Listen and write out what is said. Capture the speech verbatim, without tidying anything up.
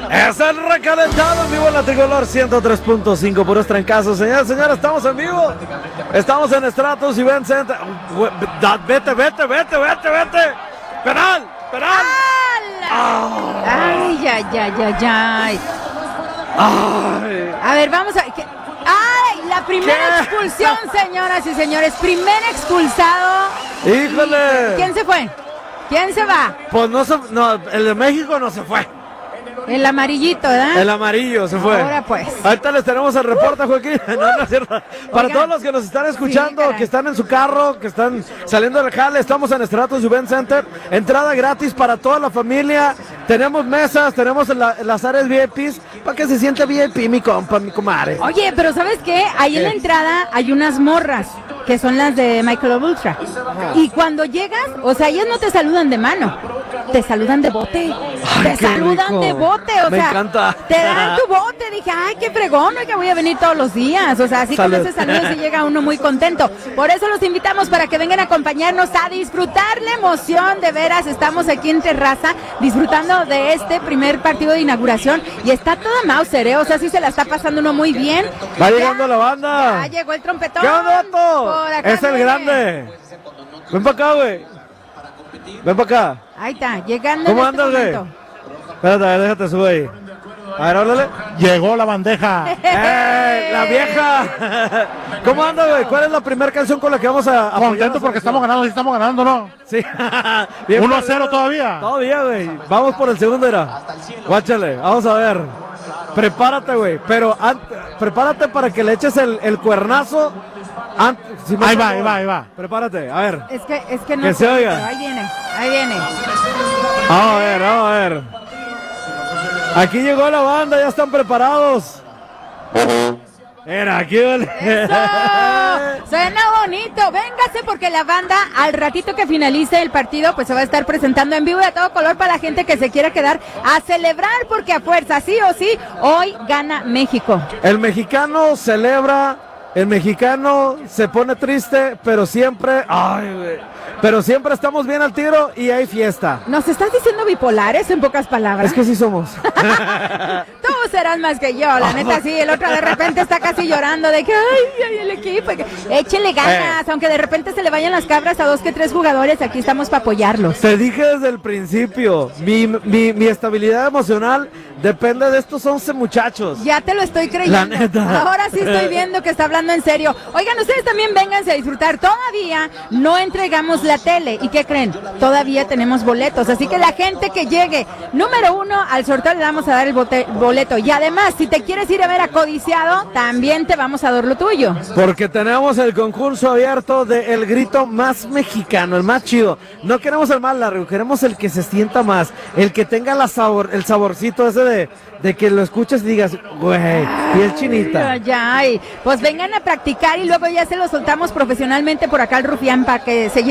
Es el recalentado en vivo en la Tricolor ciento tres punto cinco, puros trancazos. Señores, señores, estamos en vivo. Estamos en Stratus Event Center. Vete, vete, vete, vete, vete. Penal, penal. Oh. Ay, ay, ay, ay, ay. Ay. A ver, vamos a... ¿qué? ¡Ay! La primera ¿Qué? expulsión, señoras y señores. Primer expulsado. ¡Híjole! ¿Quién se fue? ¿Quién se va? Pues no, se, no, el de México no se fue. El amarillito, ¿verdad? El amarillo se fue. Ahora pues. Ahorita les tenemos el reporte, Joaquín. No, no es cierto. Para Oigan, todos los que nos están escuchando, sí, que están en su carro, que están saliendo del jale, estamos en Stratus Event Center. Entrada gratis para toda la familia. Tenemos mesas, tenemos la, las áreas V I P para que se sienta V I P, mi compa, mi comadre. Oye, pero ¿sabes qué? Ahí ¿Qué? en la entrada hay unas morras que son las de Michelob Ultra. Ajá. Y cuando llegas, o sea, ellas no te saludan de mano, te saludan de bote. Ay, te saludan rico. de bote, o Me sea, encanta. te dan tu bote. Dije, ay, qué fregón, que voy a venir todos los días. O sea, así Salud. con ese saludo se llega uno muy contento. Por eso los invitamos para que vengan a acompañarnos a disfrutar la emoción. De veras, estamos aquí en terraza disfrutando de este primer partido de inauguración. Y está toda Mauser, ¿eh? O sea, sí se la está pasando uno muy bien. Va ya, llegando la banda. Ya llegó el trompetón. ¿Qué onda, Otto? Es el viene. grande. Ven para acá, güey. Ven para acá. Ahí está, llegando. ¿Cómo en este andas, güey? Espérate, a ver, déjate subir ahí. A ver, háblale. Llegó la bandeja. ¡Eh, la vieja! ¿Cómo anda, güey? ¿Cuál es la primera canción con la que vamos a apoyar? Contento porque estamos ganando, sí estamos ganando, ¿no? Sí. uno a cero todavía. Todavía, güey. Vamos por el segundo, era. Guáchale, vamos a ver. Prepárate, güey. Pero prepárate para que le eches el, el cuernazo. Si ahí va, ahí va, ahí va. Prepárate, a ver. Es que, es que no que sé, se oiga. Ahí viene, ahí viene. Vamos a ver, vamos a ver. Aquí llegó la banda, ya están preparados. Era aquí, vale. Eso, suena bonito. Véngase porque la banda al ratito que finalice el partido pues se va a estar presentando en vivo y a todo color para la gente que se quiera quedar a celebrar porque a fuerza, sí o sí, hoy gana México. El mexicano celebra, el mexicano se pone triste, pero siempre, ay, güey. Pero siempre estamos bien al tiro y hay fiesta. ¿Nos estás diciendo bipolares en pocas palabras? Es que sí somos. Tú serás más que yo, la neta sí. El otro de repente está casi llorando de que, ay, ay, el equipo. Échenle ganas, eh. aunque de repente se le vayan las cabras a dos que tres jugadores, aquí estamos para apoyarlos. Te dije desde el principio, mi, mi, mi estabilidad emocional depende de estos once muchachos. Ya te lo estoy creyendo. La neta. Ahora sí estoy viendo que está hablando en serio. Oigan, ustedes también vénganse a disfrutar. Todavía no entregamos la tele. ¿Y qué creen? Todavía tenemos boletos. Así que la gente que llegue, número uno, al sorteo le vamos a dar el bote, boleto. Y además, si te quieres ir a ver a Codiciado, también te vamos a dar lo tuyo. Porque tenemos el concurso abierto de el grito más mexicano, el más chido. No queremos el más largo, queremos el que se sienta más, el que tenga la sabor, el saborcito ese de, de que lo escuches y digas, güey, piel chinita. Ay, ay, pues vengan a practicar y luego ya se lo soltamos profesionalmente por acá al Rufián para que se